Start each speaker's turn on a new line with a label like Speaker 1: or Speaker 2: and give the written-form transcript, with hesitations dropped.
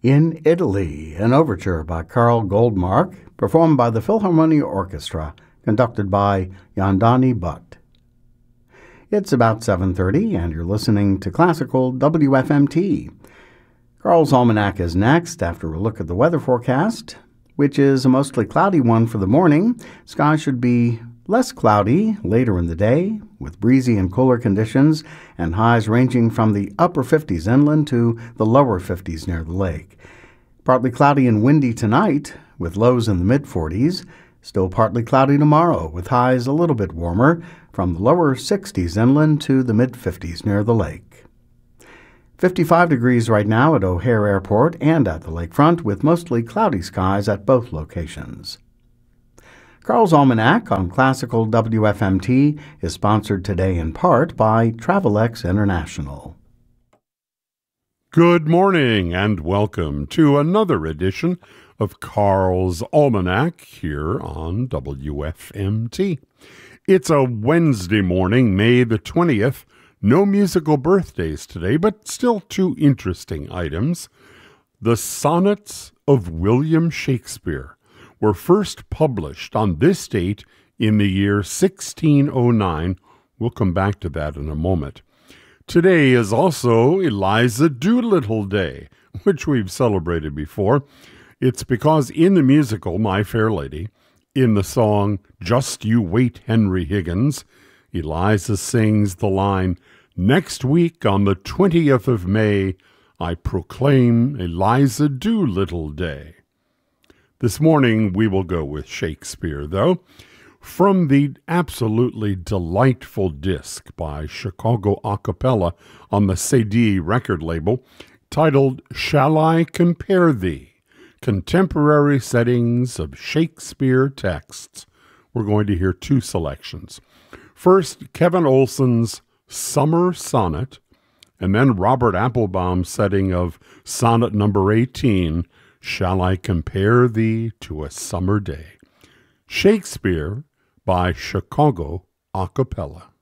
Speaker 1: In Italy, an overture by Karl Goldmark, performed by the Philharmonia Orchestra, conducted by Yandani Butt. It's about 7:30, and you're listening to Classical WFMT. Carl's Almanac is next after a look at the weather forecast, which is a mostly cloudy one for the morning. Skies should be less cloudy later in the day, with breezy and cooler conditions and highs ranging from the upper 50s inland to the lower 50s near the lake. Partly cloudy and windy tonight, with lows in the mid-40s. Still partly cloudy tomorrow, with highs a little bit warmer, from the lower 60s inland to the mid-50s near the lake. 55 degrees right now at O'Hare Airport and at the lakefront, with mostly cloudy skies at both locations. Carl's Almanac on Classical WFMT is sponsored today in part by Travelex International.
Speaker 2: Good morning and welcome to another edition of Carl's Almanac here on WFMT. It's a Wednesday morning, May the 20th. No musical birthdays today, but still two interesting items. The Sonnets of William Shakespeare were first published on this date in the year 1609. We'll come back to that in a moment. Today is also Eliza Doolittle Day, which we've celebrated before. It's because in the musical My Fair Lady, in the song Just You Wait, Henry Higgins, Eliza sings the line, "Next week on the 20th of May, I proclaim Eliza Doolittle Day." This morning, we will go with Shakespeare, though, from the absolutely delightful disc by Chicago Acapella on the CD record label, titled Shall I Compare Thee? Contemporary Settings of Shakespeare Texts. We're going to hear two selections. First, Kevin Olson's Summer Sonnet, and then Robert Applebaum's setting of Sonnet number 18, Shall I Compare Thee to a Summer Day? Shakespeare by Chicago Acapella.